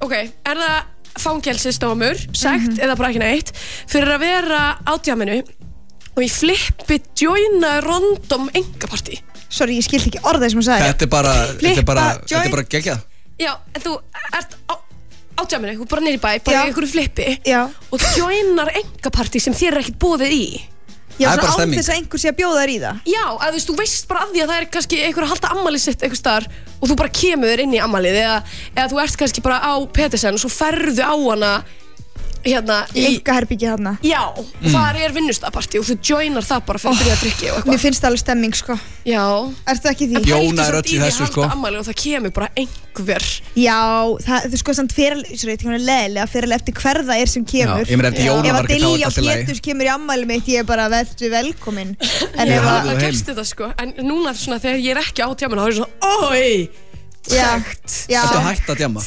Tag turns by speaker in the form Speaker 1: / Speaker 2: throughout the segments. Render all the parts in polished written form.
Speaker 1: ok, það fangelsisdómur, sekt eða bara ekki neitt fyrir að vera á djamminu og ég flippi joina random engapartí.
Speaker 2: Sorry, ég skildi ekki orðið sem hún sagði.
Speaker 3: Þetta er bara geggjað.
Speaker 1: Já, en þú ert á djamminu, þú bara niður í bæ, bara í einhverju flippi og joinar engapartí sem þér ekkert boðið í.
Speaker 2: Já, svo án þess að einhver sé að bjóða þér í það. Já,
Speaker 1: að þú veist bara að því að það kannski einhver að halda ammælið sitt einhver staðar og þú bara kemur inn í ammælið eða þú ert kannski bara á Petersen og svo ferðu á hana hérna
Speaker 2: í einkaherbergi þarna.
Speaker 1: Já, og þar vinnustaðpartí og þú joinar það bara fyrir að drikki og eitthvað.
Speaker 2: Mér finnst það alveg stemming, sko.
Speaker 1: Já.
Speaker 2: Ertu ekki því?
Speaker 3: Jóna öll í þessu, sko.
Speaker 1: Og það kemur bara einhver.
Speaker 2: Já, þú sko samt leðilega fyrir eftir hver það sem kemur.
Speaker 3: Já, ég meina eftir Jóna var ekki
Speaker 2: Dilja og Péturs kemur í ammæli mitt, ég bara verður velkomin. En
Speaker 1: það gerst þetta, sko. En núna svona þegar ég ekki á djamminu, þá ég svona, oi,
Speaker 3: Ertu hætt að djamma?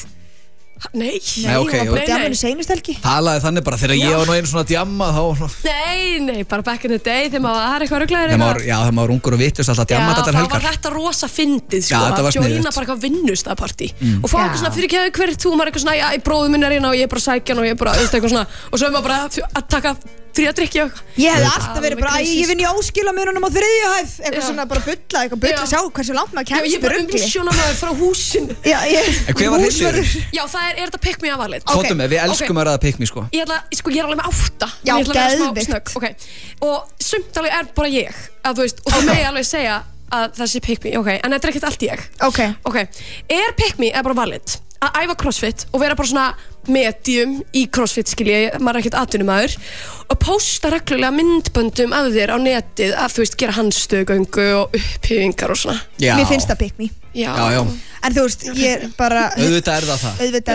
Speaker 1: Nei,
Speaker 2: okay. Djamminu seinustelgi.
Speaker 3: Talaði þannig bara þegar ég var nú einu svona djamma þá.
Speaker 1: Nei, bara back in the day þegar maður var eitthvað ruglaður.
Speaker 3: Já, þegar maður var ungur og vitust alltaf djamma þetta helgar.
Speaker 1: Já, það var þetta rosa fyndið, sko, að joina bara eitthvað vinnustaðpartí og fá eitthvað svona fyrir ekki hver þú maður eitthvað svona, já, bróður minn hérna og ég bara sækja hann og ég bara, eitthvað svona og svo maður bara að taka 3 að drikja og
Speaker 2: ég hefði alltaf verið bara að ég vinn í áskilamunum á 3. hæð eitthvað svona bara bulla sjá hversu langt maður kemst
Speaker 1: ég bara umsjónamaður frá húsinu
Speaker 3: en hver var húsverður?
Speaker 1: Já, það er þetta pick me af valið
Speaker 3: Tóttum við elskum að ræða pick me sko
Speaker 1: ég er alveg með 8
Speaker 2: já, geðvikt
Speaker 1: og sumt alveg er bara ég að þú veist og þú megi alveg segja að það sé pick me en þetta er ekkert allt ég er pick me eða bara valið að æfa crossfit og vera bara svona medium í crossfit skilji, maður er ekkert atvinnumæður og posta reglulega myndböndum af þér á netið að þú veist gera handstöðgöngu og upphýfingar og svona
Speaker 2: Mér finnst það pick me
Speaker 3: Já.
Speaker 2: En þú veist, ég er bara
Speaker 3: Auðvitað er það Ég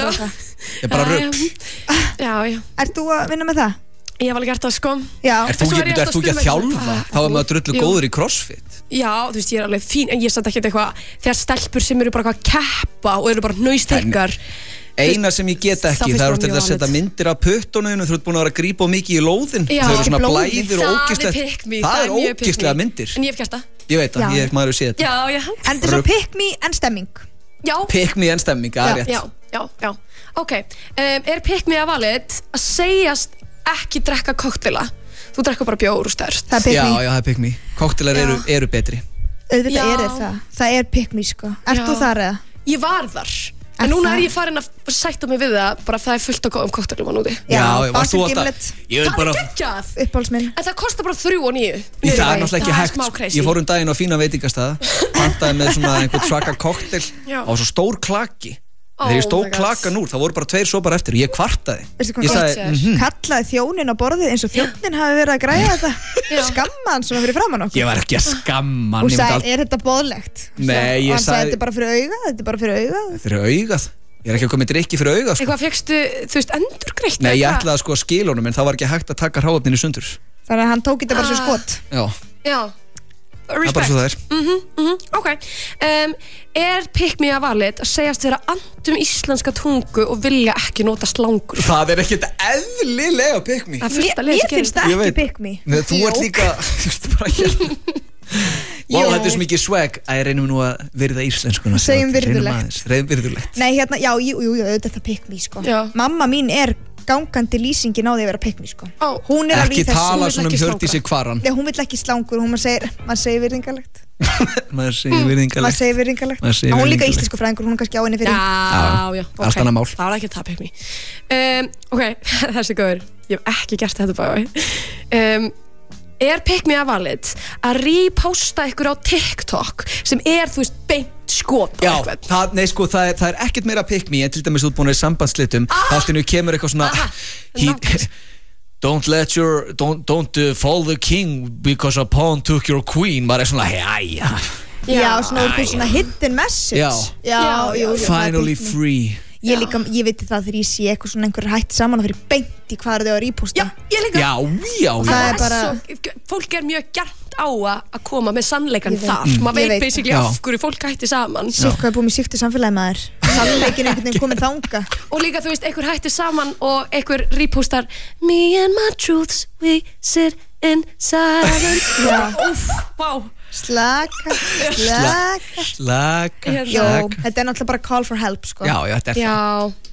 Speaker 3: er bara rugl
Speaker 1: Já
Speaker 2: Ert þú að vinna með það?
Speaker 1: Ég hef alveg gert það sko
Speaker 3: Ert þú ekki að þjálfa? Þá er maður drullu góður í crossfit
Speaker 1: Já, þú veist, ég er alveg fín en ég satt ekki eitthvað þegar stelpur sem eru bara eitthvað keppa og eru bara hnaustirkar
Speaker 3: Eina sem ég get ekki, það er til að setja myndir af puttunum þú ert búin að vera að grípa mikið í lóðin þau eru svona blæðir og ógeðslega það er ógeðslega myndir
Speaker 1: En ég hef gert það
Speaker 3: Ég veit það, ég hef maður að sé þetta
Speaker 2: En þetta er svo pick me en stemming
Speaker 3: Pick me en stemming, það er rétt
Speaker 1: Já, ok Er pick me að valið að segjast ekki drekka koktela Þú drekka bara bjór og stærst
Speaker 3: Já, það er pick me Koktelar eru betri
Speaker 2: Auðvitað eru það er pick me sko Ert þú þar eða?
Speaker 1: Ég var þar En núna er ég farin að sætta mig við það það er fullt af góðum koktelum á núti
Speaker 3: Já, varst þú alltaf
Speaker 1: Það er geggjað
Speaker 2: Uppáhaldsminn
Speaker 1: En það kostar bara 3 og 9
Speaker 3: Það er náttúrulega ekki hægt Ég fór daginn á fína veitingastæða Pantaði með svona einhvern svaka koktel á svo stór klaki Þegar ég stóð klakan úr, það voru bara 2 sopar eftir og ég kvartaði. Ég sagði,
Speaker 2: kallaði þjónin á borðið eins og þjónin hafi verið að græja þetta. Skamma hann svona fyrir framan okkur.
Speaker 3: Ég var ekki að skamma hann.
Speaker 2: Og sagði, er þetta boðlegt?
Speaker 3: Nei, ég sagði.
Speaker 2: Og hann sagði, þetta er bara fyrir augað, þetta er bara fyrir augað.
Speaker 3: Fyrir augað? Ég er ekki að koma með drikki fyrir augað, sko.
Speaker 1: Eitthvað fékkstu, þú veist, endurgreitt?
Speaker 3: Nei, ég ætlaði sko að skila honum, en það var ekki hægt að taka hráefninu sundur.
Speaker 2: Þannig að hann tók þetta bara svo skot.
Speaker 1: Já. Respect. Ok. Er pick me að valið að segjast þeirra andum íslenska tungu og vilja ekki nota slangur?
Speaker 3: Það er ekkert eðlilega pick me.
Speaker 2: Mér finnst það ekki pick me.
Speaker 3: Þú ert líka, þú veist bara hérna. Wow, þetta er svo mikið swag að ég reynum nú að virða íslenskuna.
Speaker 2: Segjum virðulegt.
Speaker 3: Virðulegt.
Speaker 2: Nei, hérna, já, jú, þetta pick me, sko. Mamma mín er gangandi lýsingin á því að vera pick me, sko. Hún er alveg í þessu.
Speaker 3: Ekki tala svona Hjördísi Kvaran.
Speaker 2: Nei, hún vill ekki slangur, hún maður segir virðingalegt.
Speaker 3: Maður segir virðingalegt.
Speaker 2: Hún er líka íslensku fræðingur, hún er kannski á henni fyrir.
Speaker 1: Já,
Speaker 3: allt annað mál.
Speaker 1: Það var ekki það pick me. Ok, þessi góður. Ég hef ekki gert þetta bara. Er pick me að valið að reposta ykkur á TikTok sem er, þú veist, beint skot
Speaker 3: Já, það er ekkert meira pick me en til dæmis útbúinir sambandsslitum þá kemur eitthvað svona don't fall the king because a pawn took your queen bara svona,
Speaker 2: Já, svona hidden message Já,
Speaker 3: finally free
Speaker 2: Ég veit það þegar ég sé eitthvað svona einhver hætt saman og fyrir beint í hvað þau að reposta.
Speaker 1: Já, ég líka.
Speaker 3: Já.
Speaker 2: Það er bara...
Speaker 1: Fólk er mjög gert á að koma með sannleikan þar. Maður veit basically af hverju fólk hætti saman.
Speaker 2: Hvað er búið með síktu samfélagi maður? Sannleikin einhvern veginn komið þanga.
Speaker 1: Og líka, þú veist, einhver hætti saman og einhver repostar Me and my truths, we sit in silence. Úff, wow.
Speaker 2: Slaka
Speaker 3: Jó,
Speaker 2: þetta er náttúrulega bara call for help sko.
Speaker 3: Já, þetta er það